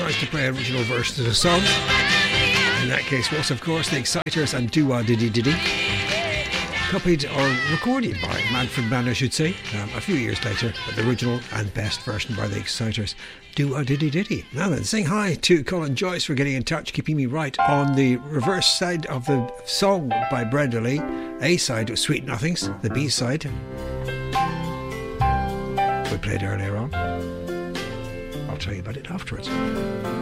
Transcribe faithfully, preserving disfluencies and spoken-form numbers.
chance to play original verse to the song. In that case was, of course, the Exciters and Do-Wah Diddy Diddy. Copied or recorded by Manfred Mann, I should say, um, a few years later, but the original and best version by the Exciters, Do-Wah Diddy Diddy. Now then, saying hi to Colin Joyce for getting in touch, keeping me right on the reverse side of the song by Brenda Lee. A side was Sweet Nothings, the B side we played earlier on. I'll tell you about it afterwards.